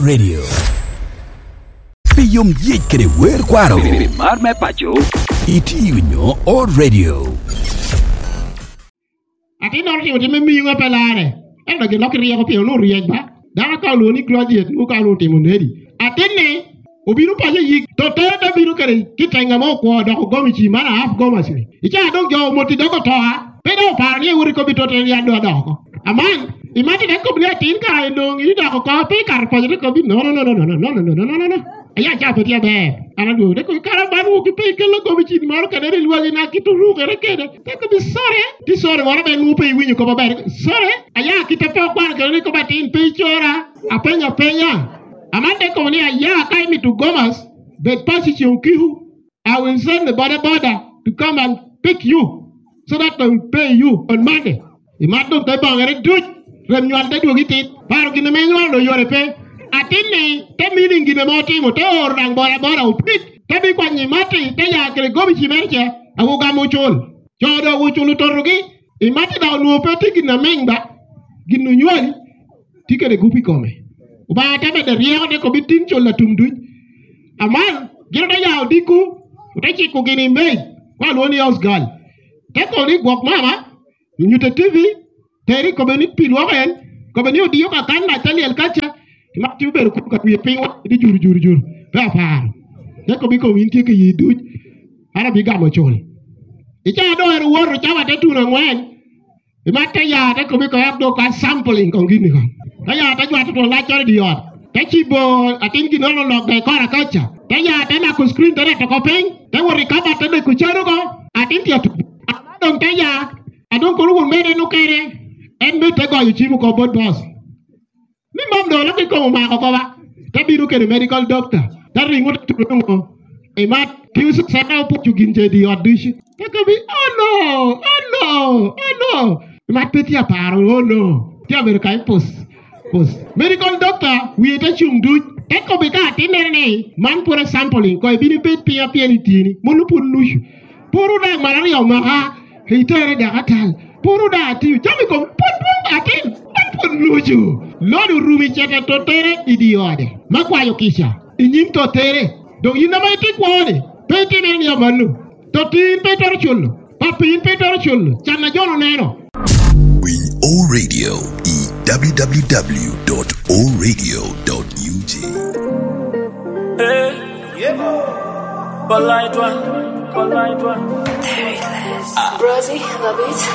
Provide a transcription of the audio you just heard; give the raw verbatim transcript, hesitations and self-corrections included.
Radio. Piyom yech kede wer kwaro. Mar me pacho. Iti winyo O Radio. Ati non ti me mi nga pelare. E lo che lo kriya ko pio no riek ba. Da ka lo ni graduate no ka lo timo nedi. Ati ne obiru pa yi to te da biru kare kitenga mo ko da ko gomi chi mana half goma si. Icha don jo moti do ko to ha. Pero pa ni uri ko bitote ya do do ko. Aman imagine ko bia tin ka ndong ni da ko ko pe kar pa ko bi no no no no no no no no no no. Aya cha pe dia be. Ana do de ko kara ba wo ki pe ke lo gomi chi maro ka de luwa na ki to ru kare ke de. Te ko bi sore. Ti sore wala be lu pe winyo ko ba be. Sore. Aya ki te pe kwa ke ni ko ba tin pe chora. Apenya penya. Amande ko ni aya kai mi to Gomas, but position kihu. I will send the border border to come and pick you so that they will pay you on Monday. Imado te bangere dut rem nyal te du gitit paro gine me nyal do yore pe atine te meaning gine moti mo to rang border border upit te bi kwa ni mati te ya kre gobi chimerche agu ga mo chol chodo wu chulu torugi imati da nu pe te gine menga ginu nyoli tikere gupi kome ba ta be de riego de ko bitin chol la tumdu aman gino da ya diku te chi ku gine me kwa lo ni osgal te ko ni gok mama nyute T V teri ko beni pilwa ken ko beni odiyo ka kan na tali el kacha ma ti ber ku ka wi pin wa di jur jur jur ba fa te ko bi ko win ti ke yidu ara bi ga mo chol e cha do er wor cha wa te tu no ngwen e ma te ya te ko bi ko abdo ka sampling ko ngini ko ta ya ta jwa to la chore di yot te chi bo atin ki no no log de ko ra kacha te ya te na ku screen te to ko pin te wori ka ba te de ku charo ko atin ti atu don te ya adon ko lu mede no kere en me te go yu chimu ko bod boss ni mam do la ko ma ko ba ta biru ke medical doctor ta ringo tu ngo e mat piu su sa na pu jugin je di audition ta ko bi oh no oh no oh no mat peti aparo oh no ti amer kai pos pos medical doctor we ta chum du ta ko bi ka tinere ne man pour sampling ko bi ni pet pia pia ni tini monu pun nuju puru da malaria ma ha hitere da atal puru da ti jami ko pon pon atin pon luju lodu rumi chete to tere idiode makwayo kisha inyim to tere do yina mai ti kwone pete ne ya manu to tin petor chullo papin petor chullo chana jono neno We O Radio e w w w dot o radio dot u g. Hey, yeah. Polite one, polite one. Rosie, love it.